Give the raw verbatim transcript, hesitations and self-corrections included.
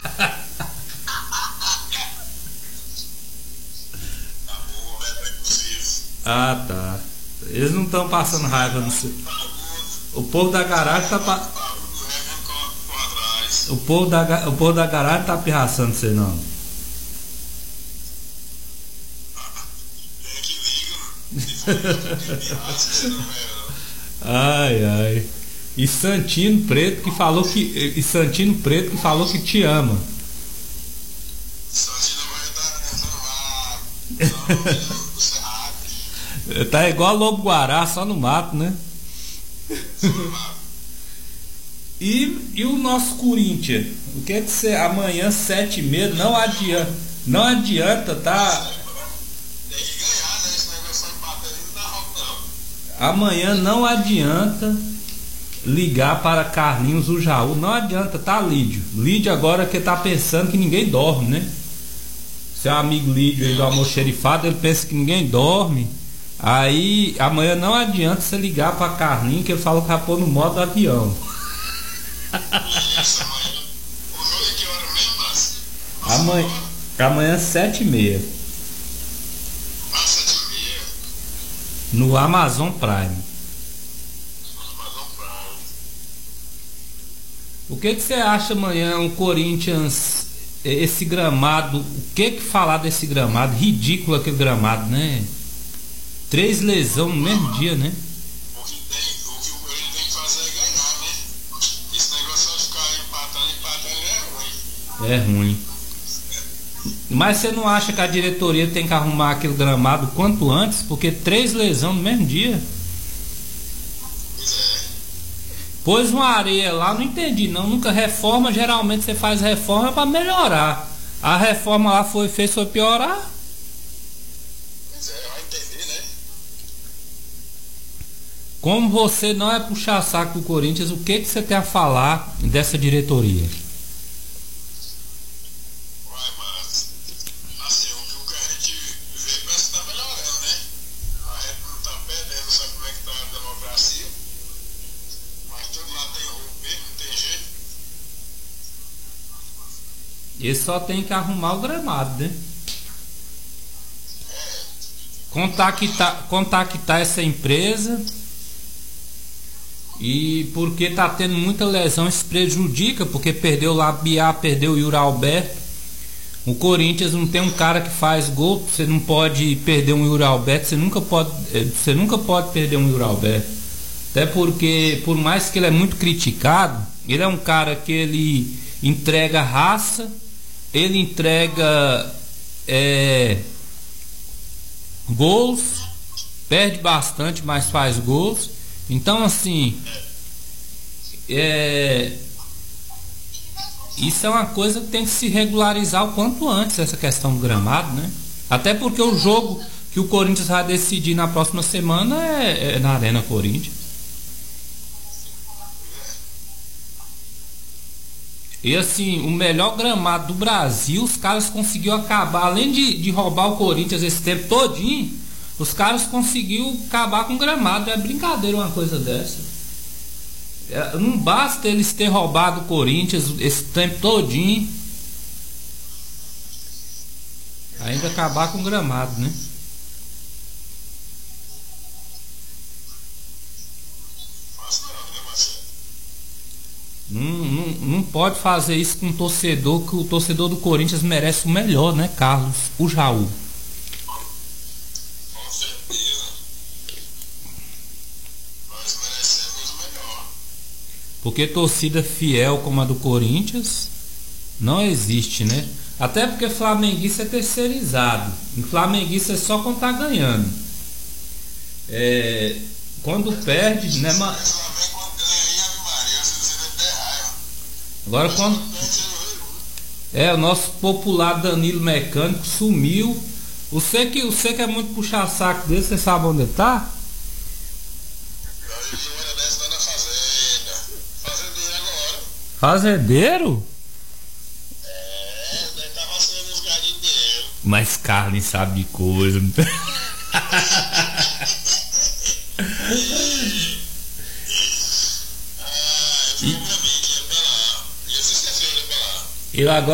Ah, tá. Eles não estão passando raiva no seu. O povo da garagem tá pa... o povo da ga- o povo da garagem tá pirraçando você não. Ai, ai. E Santino Preto que falou que e Santino Preto que falou que te ama. Tá igual Lobo Guará, só no mato, né? E, e o nosso Corinthians? O que é que você amanhã sete e meia não adianta, não adianta, tá? Amanhã não adianta ligar para Carlinhos o Jaú, não adianta, tá, Lídio? Lídio agora que tá pensando que ninguém dorme, né? Seu amigo Lídio aí do almoxerifado, ele pensa que ninguém dorme. Aí amanhã não adianta você ligar para Carlinhos que ele fala que vai pôr no modo avião. Amanhã, amanhã sete e meia. No Amazon Prime. O que que você acha amanhã o Corinthians, esse gramado, o que que falar desse gramado? Ridículo aquele gramado, né? Três lesões no mesmo dia, né? O que tem, o que o Corinthians tem que fazer é ganhar, né? Esse negócio de ficar empatando, empatando é ruim. É ruim. Mas você não acha que a diretoria tem que arrumar aquele gramado quanto antes? Porque três lesões no mesmo dia. Pois é. Pôs uma areia lá, não entendi não. Nunca reforma, geralmente você faz reforma para melhorar. A reforma lá foi fez foi piorar. Pois é, vai entender, né? Como você não é puxar saco do Corinthians, o que que você tem a falar dessa diretoria? Vai, mas assim, o que o que a gente vê parece que tá melhorando, né? A gente não tá perdendo, não sabe como é que tá a democracia. Mas todo lado tem roubo mesmo, não tem jeito. Ele só tem que arrumar o gramado, né? Contactar, contactar essa empresa. E porque tá tendo muita lesão, isso prejudica, porque perdeu lá Biá, perdeu o Yuri Alberto. O Corinthians não tem um cara que faz gol, você não pode perder um Yuri Alberto, você nunca pode, você nunca pode perder um Yuri Alberto. Até porque, por mais que ele é muito criticado, ele é um cara que ele entrega raça, ele entrega é, gols, perde bastante, mas faz gols. Então assim, é, isso é uma coisa que tem que se regularizar o quanto antes, essa questão do gramado, né? Até porque o jogo que o Corinthians vai decidir na próxima semana é, é na Arena Corinthians. E assim, o melhor gramado do Brasil, os caras conseguiram acabar, além de, de roubar o Corinthians esse tempo todinho, os caras conseguiram acabar com o gramado. É brincadeira uma coisa dessa. É, não basta eles ter roubado o Corinthians esse tempo todinho, ainda acabar com o gramado, né? Não, não, não pode fazer isso com o torcedor, que o torcedor do Corinthians merece o melhor, né, Carlos? O Jaú. Com certeza. Nós merecemos o melhor. Porque torcida fiel como a do Corinthians não existe, né? Até porque flamenguista é terceirizado. E flamenguista é só quando tá ganhando. É, quando perde, né, ma... Agora quando é o nosso popular Danilo Mecânico sumiu. Você que, você que é muito puxar saco dele, você sabe onde ele tá? Fazendeiro? É, deve estar roçando os gadinhos dele. Mas Carlos sabe de coisa. Ah, eu fui pra mídia, pra lá. Dia sexta-feira, pra lá. Eu agora